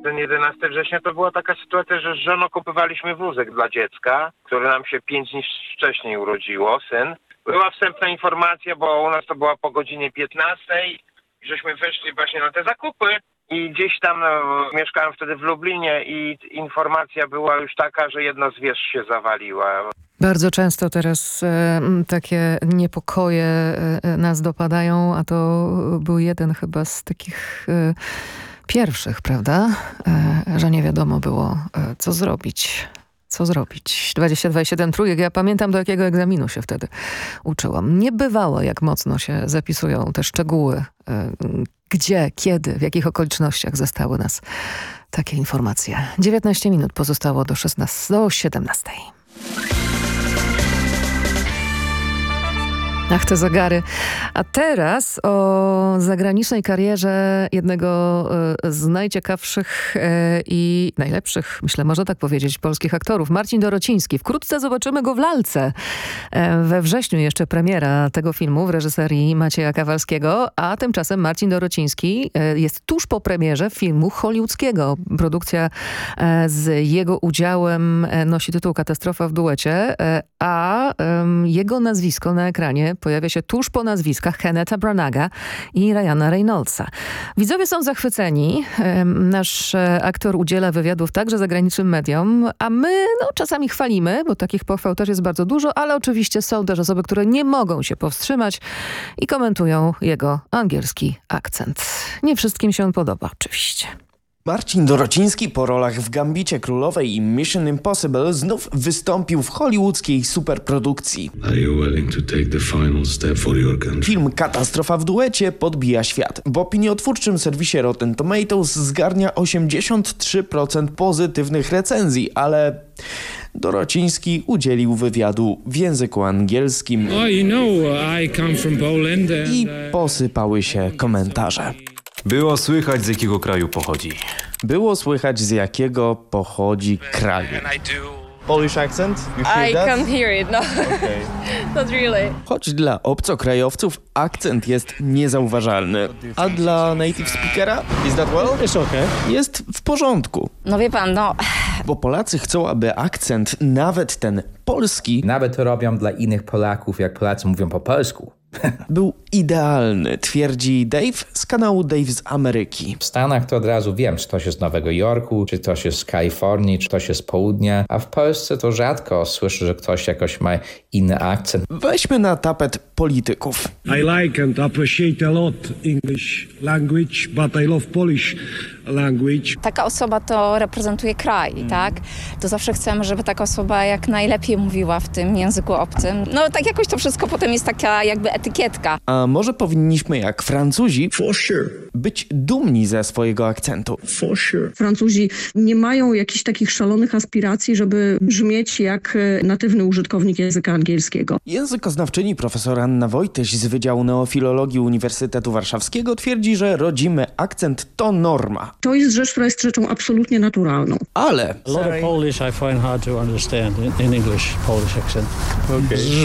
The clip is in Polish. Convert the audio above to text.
Ten 11 września to była taka sytuacja, że z żoną kupowaliśmy wózek dla dziecka, które nam się 5 dni wcześniej urodziło, syn. Była wstępna informacja, bo u nas to była po godzinie 15, żeśmy weszli właśnie na te zakupy i gdzieś tam mieszkałem wtedy w Lublinie i informacja była już taka, że jedna z wież się zawaliła. Bardzo często teraz takie niepokoje nas dopadają, a to był jeden chyba z takich pierwszych, prawda? Że nie wiadomo było, co zrobić. Co zrobić? 22,7 trójek. Ja pamiętam, do jakiego egzaminu się wtedy uczyłam. Niebywało, jak mocno się zapisują te szczegóły. Gdzie, kiedy, w jakich okolicznościach zostały nas takie informacje. 19 minut pozostało do 17. Ach, te zegary. A teraz o zagranicznej karierze jednego z najciekawszych i najlepszych, myślę, można tak powiedzieć, polskich aktorów. Marcin Dorociński. Wkrótce zobaczymy go w lalce. We wrześniu jeszcze premiera tego filmu w reżyserii Macieja Kawalskiego, a tymczasem Marcin Dorociński jest tuż po premierze filmu hollywoodzkiego. Produkcja z jego udziałem nosi tytuł Katastrofa w duecie, a jego nazwisko na ekranie pojawia się tuż po nazwiskach Kennetha Branaga i Ryana Reynoldsa. Widzowie są zachwyceni. Nasz aktor udziela wywiadów także zagranicznym mediom, a my czasami chwalimy, bo takich pochwał też jest bardzo dużo, ale oczywiście są też osoby, które nie mogą się powstrzymać i komentują jego angielski akcent. Nie wszystkim się on podoba, oczywiście. Marcin Dorociński po rolach w Gambicie Królowej i Mission Impossible znów wystąpił w hollywoodzkiej superprodukcji. Film Katastrofa w duecie podbija świat. W opiniotwórczym serwisie Rotten Tomatoes zgarnia 83% pozytywnych recenzji, ale Dorociński udzielił wywiadu w języku angielskim i posypały się komentarze. Było słychać, z jakiego kraju pochodzi. Było słychać, z jakiego pochodzi kraju. Polish accent? I can't hear it, no. Okay. Not really. Choć dla obcokrajowców akcent jest niezauważalny, a dla native speakera jest w porządku. No wie pan, Bo Polacy chcą, aby akcent, nawet ten polski, Nawet to robią dla innych Polaków, jak Polacy mówią po polsku. był idealny, twierdzi Dave z kanału Dave z Ameryki. W Stanach to od razu wiem, czy ktoś jest z Nowego Jorku, czy ktoś jest z Kalifornii, czy ktoś jest z południa, a w Polsce to rzadko słyszę, że ktoś jakoś ma inny akcent. Weźmy na tapet polityków. I like and appreciate a lot English language, but I love Polish language. taka osoba to reprezentuje kraj, tak? To zawsze chcemy, żeby taka osoba jak najlepiej mówiła w tym języku obcym. No tak jakoś to wszystko potem jest taka jakby etykietka. A może powinniśmy, jak Francuzi, For sure. być dumni ze swojego akcentu? For sure. Francuzi nie mają jakichś takich szalonych aspiracji, żeby brzmieć jak natywny użytkownik języka angielskiego. Językoznawczyni profesor Anna Wojtyś z Wydziału Neofilologii Uniwersytetu Warszawskiego twierdzi, że rodzimy akcent to norma. To jest rzecz, która jest rzeczą absolutnie naturalną. Ale A lot of Polish I find hard to understand in English, Polish accent.